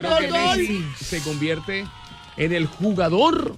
porque Messi se convierte en el jugador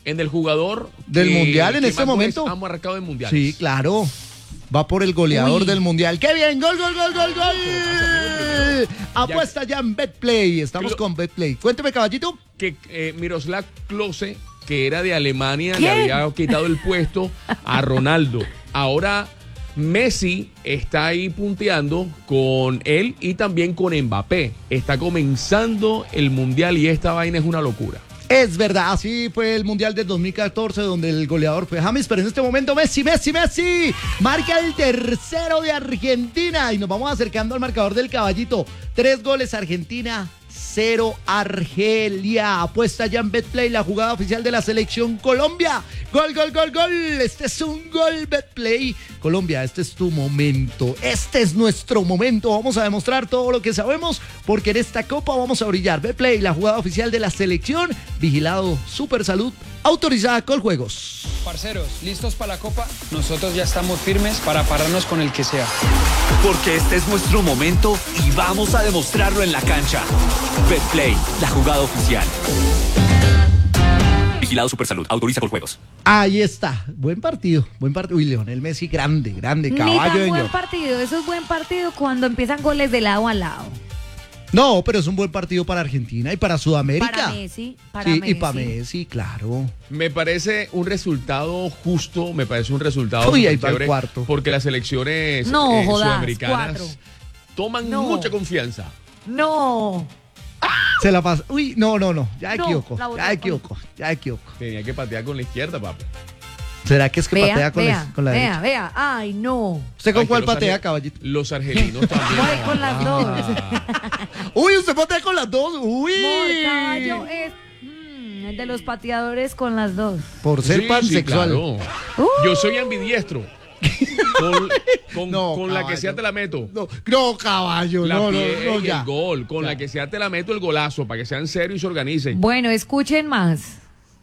del mundial en este momento. Ha marcado en mundiales. Sí, claro. Va por el goleador del mundial. ¡Qué bien! ¡Gol, gol, gol, gol, gol! Apuesta ya en Betplay. Estamos con Betplay. Cuénteme, caballito. Que Miroslav Klose, que era de Alemania, le había quitado el puesto a Ronaldo. Ahora Messi está ahí punteando con él y también con Mbappé. Está comenzando el mundial y esta vaina es una locura. Es verdad, así fue el Mundial del 2014 donde el goleador fue James, pero en este momento Messi marca el tercero de Argentina y nos vamos acercando al marcador del caballito. 3 goles Argentina, 0 Argelia. Apuesta ya en Betplay, la jugada oficial de la selección Colombia. Gol, gol, gol, gol. Este es un gol, Betplay. Colombia, este es tu momento. Este es nuestro momento. Vamos a demostrar todo lo que sabemos porque en esta copa vamos a brillar. Betplay, la jugada oficial de la selección. Vigilado Super Salud. Autorizada Coljuegos. Parceros, ¿listos para la copa? Nosotros ya estamos firmes para pararnos con el que sea. Porque este es nuestro momento y vamos a demostrarlo en la cancha. Betplay, la jugada oficial. Vigilado Supersalud, autoriza Coljuegos. Ahí está, buen partido. Uy, Lionel Messi, grande, caballo de buen partido, eso es buen partido cuando empiezan goles de lado a lado. No, pero es un buen partido para Argentina y para Sudamérica. Para Messi. Y para Messi, claro. Me parece un resultado justo, me parece un resultado Uy, ahí va el cuarto. porque las selecciones sudamericanas toman mucha confianza. No. Se la pasa. Uy, no. Ya equivoco. Tenía que patear con la izquierda, papá. ¿Será que es que patea con la derecha? Vea. Ay, no. ¿Usted con cuál patea, caballito? Los argelinos también. Voy con las dos. Uy, usted patea con las dos. Uy. Caballo es el de los pateadores con las dos. Por ser pansexual. Claro. Yo soy ambidiestro. Con la que sea te la meto. No, caballo, no, ya. El gol, con la que sea te la meto el golazo, para que sean serios y se organicen. Bueno, escuchen más.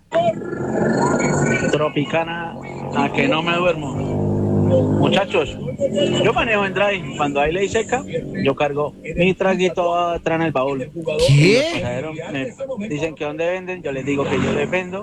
Tropicana, a que no me duermo. Muchachos, yo manejo en drive. Cuando hay ley seca, yo cargo mi traguito atrás en el baúl. ¿Qué? Me dicen que dónde venden, yo les digo que yo les vendo.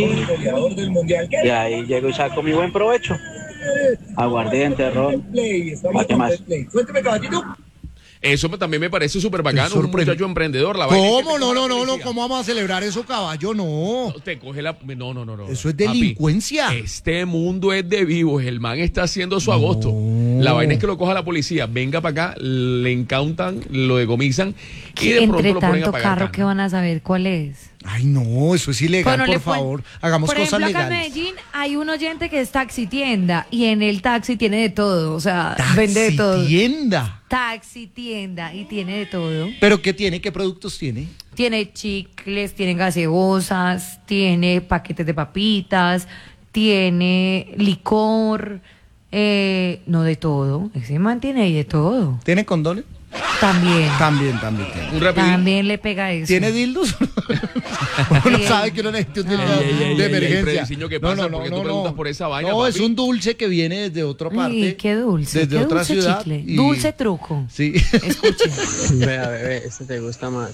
Y ahí llego y saco mi buen provecho. Aguardiente, ron. ¿Para qué más? Cuénteme, caballito. Eso también me parece súper bacano, un muchacho emprendedor. ¿Cómo? No, ¿cómo vamos a celebrar eso, caballo? No. Te coge la... No. Eso es delincuencia. Papi, este mundo es de vivos, el man está haciendo su agosto. La vaina es que lo coja la policía, venga para acá, le incautan, lo decomisan y de pronto lo ponen a pagar. Carro que van a saber cuál es. Ay, no, eso es ilegal, por favor. Hagamos cosas legales. Por ejemplo, acá en Medellín hay un oyente que es taxi tienda y en el taxi tiene de todo, o sea, vende de todo. Taxi tienda y tiene de todo. ¿Pero qué tiene? ¿Qué productos tiene? Tiene chicles, tiene gaseosas, tiene paquetes de papitas, tiene licor, no de todo. Ese man tiene ahí de todo. ¿Tiene condones? También tiene. También le pega eso. ¿Tiene dildos? Uno sabe que uno necesita un dildo de emergencia. ¿Qué pasa? ¿Por qué tú preguntas por esa vaina, No, papi? es un dulce que viene desde otra parte. Ay, qué dulce. Desde otra ciudad. Y... Dulce truco. Sí. Escuchen. Vea, bebé, este te gusta más.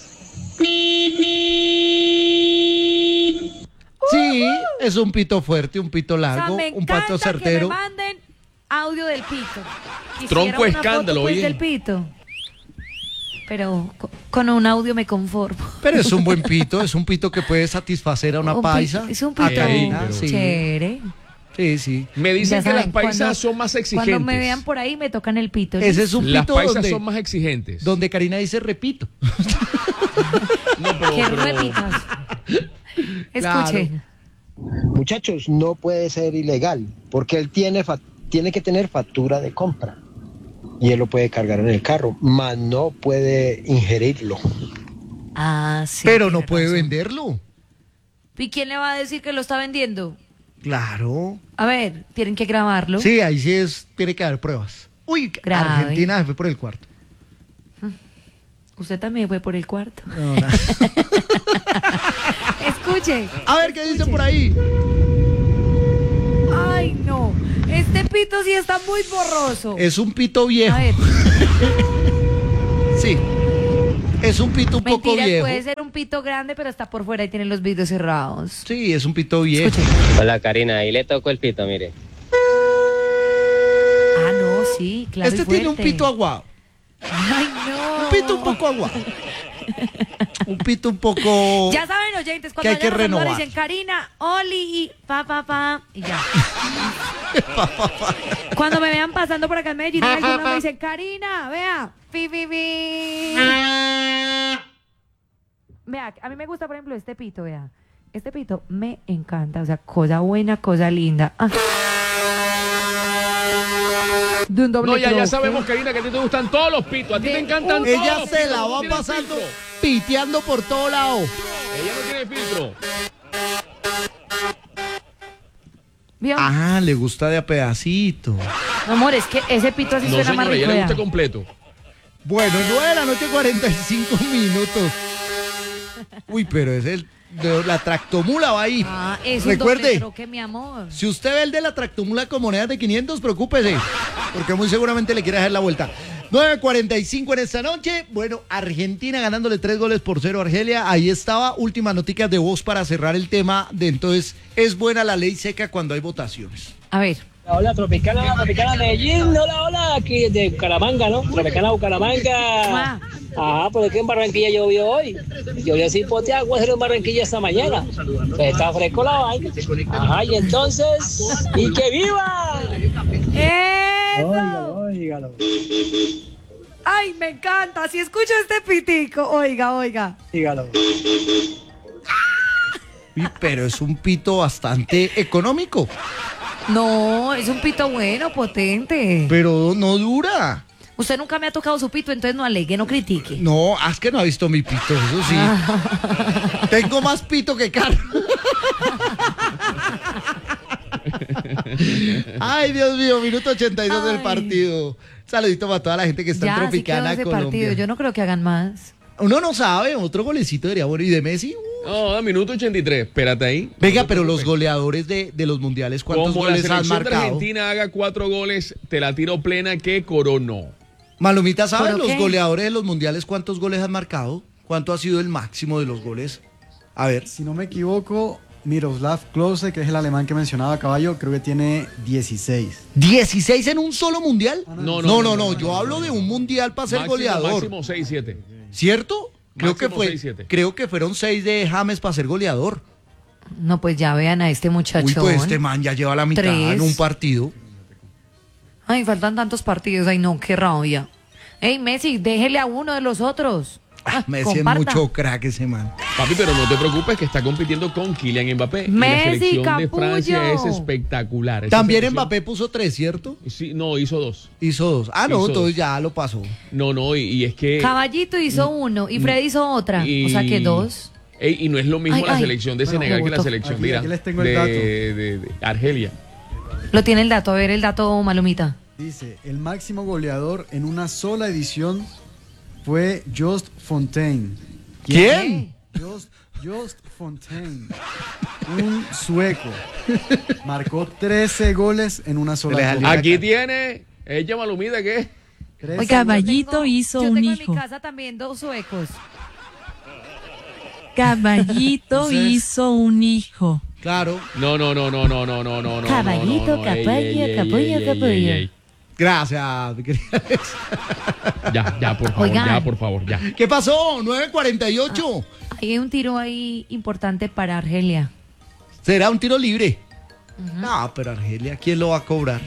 Sí, es un pito fuerte, un pito largo, o sea, un pato certero. Que me manden audio del pito. Tronco escándalo, foto, pues, oye. del pito. Pero con un audio me conformo. Pero es un buen pito, es un pito que puede satisfacer a una paisa. Es un pito chévere. Sí. Me dicen que las paisas son más exigentes. Cuando me vean por ahí me tocan el pito. Ese es un pito. Las paisas son más exigentes. Donde Karina dice repito. ¿Qué repitas? Escuchen. Muchachos, no puede ser ilegal porque él tiene que tener factura de compra y él lo puede cargar en el carro, mas no puede ingerirlo. Ah, sí. Pero no puede venderlo. ¿Y quién le va a decir que lo está vendiendo? Claro. A ver, tienen que grabarlo. Sí, ahí sí tiene que haber pruebas. Uy, Argentina se fue por el cuarto. Usted también fue por el cuarto. No. Escuche. A ver, ¿qué dice por ahí? Ay, no. Este pito sí está muy borroso. Es un pito viejo. A ver. Sí. Es un pito un poco Mentira, viejo. puede ser un pito grande, pero está por fuera y tiene los vidrios cerrados. Sí, es un pito viejo. Hola Karina, ahí le tocó el pito, mire. Ah, no, sí, claro. Este y tiene un fuerte. pito aguado. Ay, no. Un pito un poco aguado. Un pito un poco... Ya saben, oyentes, que cuando hay que vayan a saludar, renovar. dicen Karina, Oli y pa, y ya. Cuando me vean pasando por acá en Medellín, alguno me dicen, Karina, vea, pi. Vea, a mí me gusta, por ejemplo, este pito, vea. Este pito me encanta, o sea, cosa buena, cosa linda. Ah. De un doble No, ya troque. sabemos, Karina, que a ti te gustan todos los pitos. A ti De te encantan todos Ella los se pitos, la no va tienes pasando filtro. piteando por todo lado. Ella no tiene filtro. ¿Vio? Ah, le gusta de a pedacito. Amor, es que ese pito así No, suena más señora, rico. ella le vea. gusta completo. Bueno, 9 de la noche, 45 minutos. Uy, pero es la tractomula va ahí. Ah, es un doble Recuerde, troque, mi amor. si usted ve el de la tractomula con monedas de 500, preocúpese, porque muy seguramente le quiere hacer la vuelta. 9:45 en esta noche. Bueno, Argentina ganándole 3-0 a Argelia. Ahí estaba, últimas noticias de voz para cerrar el tema de entonces, ¿es buena la ley seca cuando hay votaciones? A ver. Hola, Tropicana Medellín, hola, aquí de Bucaramanga, ¿no? Tropicana Bucaramanga. Ajá, pero es que en Barranquilla llovió hoy. Llovió sin pote de agua en Barranquilla esta mañana. Pues está fresco la vaina. Ajá, y entonces, ¡y que viva! ¡Eso! Óigalo. ¡Ay, me encanta! Si escucho este pitico, oiga. Dígalo. Uy, pero es un pito bastante económico, No, es un pito bueno, potente. pero no dura. Usted nunca me ha tocado su pito, entonces no alegue, no critique. No, es que no ha visto mi pito, eso sí. Tengo más pito que carro. Ay, Dios mío, minuto 82 del Ay. partido. Saludito para toda la gente que está en Ya, sí quedó Tropicana, ese Colombia. partido. Yo no creo que hagan más. Uno no sabe, otro golecito debería bueno. ¿Y de Messi? No, minuto 83, espérate ahí. Venga, No te pero los preocupes. goleadores de los mundiales, ¿cuántos Como la goles han selección de marcado? Argentina haga 4 goles, te la tiro plena que coronó. Malumita, ¿saben ¿Pero los qué? goleadores de los mundiales cuántos goles han marcado? ¿Cuánto ha sido el máximo de los goles? A ver. Si no me equivoco, Miroslav Klose, que es el alemán que mencionaba Caballo, creo que tiene 16. ¿16 en un solo mundial? No, Yo hablo de un mundial para ser goleador. Máximo 6-7. ¿Cierto? Máximo 6-7. Creo que fueron 6 de James para ser goleador. No, pues ya vean a este muchachón. Uy, pues este man ya lleva la mitad 3. en un partido. Ay, faltan tantos partidos. Ay, no, qué rabia. Ey, Messi, déjele a uno de los otros. Messi es comparta. mucho crack ese man. Papi, pero no te preocupes que está compitiendo con Kylian Mbappé. Y la Messi, selección de capullo. Francia es espectacular. Esa También selección- Mbappé puso 3, ¿cierto? Sí, no, hizo 2. Hizo 2. Ah, no, Hizo entonces 2. ya lo pasó. No, y es que... Caballito hizo uno y Fred hizo otra. O sea que 2. Ey, y no es lo mismo Ay, la ay. selección de Bueno, Senegal que la Bogoto. selección, Aquí- mira, aquí les tengo el dato. de Argelia. Lo tiene el dato. A ver el dato, Malumita. Dice, el máximo goleador en una sola edición fue Just Fontaine. ¿Quién? Just Fontaine, un sueco. Marcó 13 goles en una sola Se le edición. salió Aquí tiene, ella Malumita, ¿qué? 13 Caballito hizo yo un tengo hijo. en mi casa también 2 suecos. Caballito Entonces- hizo un hijo. Claro. No. Caballito, capullo, capullo, capullo. Gracias, mi querida Alex. Ya, por favor, Oigan. por favor, ya. ¿Qué pasó? 9:48. Hay un tiro ahí importante para Argelia. ¿Será un tiro libre? No, pero Argelia, ¿quién lo va a cobrar?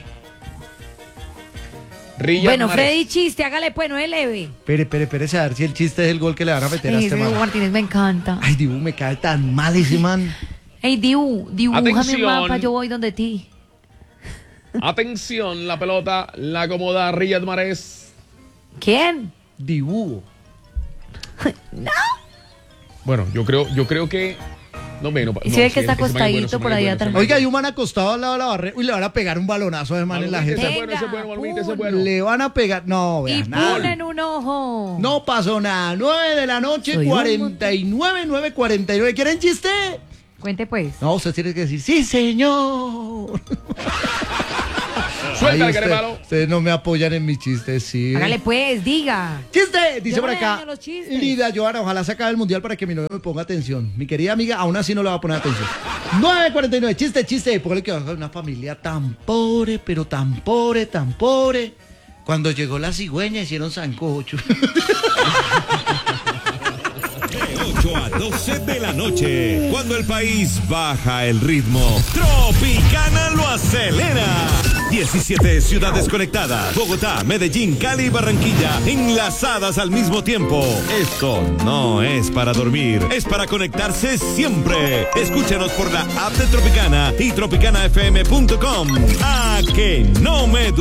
Riyad Bueno, Mahrez. Freddy, chiste, hágale pues, no es leve. Espere, a ver si el chiste es el gol que le van a meter a Ey, este ese Dibu man. Martínez me encanta. Ay, Dibu, me cae tan mal ese man. Ey, dibújame un Atención. mapa, yo voy donde ti. Atención, la pelota la acomoda Riyad Mahrez. ¿Quién? Dibu. Bueno, yo creo que... No, bueno, Y si ve que está acostadito por ahí atrás. Oiga, hay un man acostado al lado de la barrera. Uy, le van a pegar un balonazo a ese man en la Ese jeta. bueno, ese bueno, Malumita, ese pum. bueno. Le van a pegar. No, Y vea, nada. ponen un ojo. No pasó nada. 9 de la noche, Soy un 49, 9:49. ¿Quieren chiste? Cuente pues. No, usted tiene que decir, sí, señor. Suéltale, Caremalo. Ustedes no me apoyan en mis chistes, sí. Hágale pues, diga. ¡Chiste! Dice Yo por no le acá. daño los chistes. Lida Joana, ojalá se acabe el mundial para que mi novio me ponga atención. Mi querida amiga, aún así no le va a poner atención. 9:49, chiste. Póngale que baja una familia tan pobre, pero tan pobre, tan pobre. Cuando llegó la cigüeña hicieron sancocho. De 8 a 12 de la noche, cuando el país baja el ritmo, Tropicana lo acelera. 17 ciudades conectadas, Bogotá, Medellín, Cali y Barranquilla, enlazadas al mismo tiempo. Esto no es para dormir, es para conectarse siempre. Escúchanos por la app de Tropicana y tropicanafm.com. ¡A que no me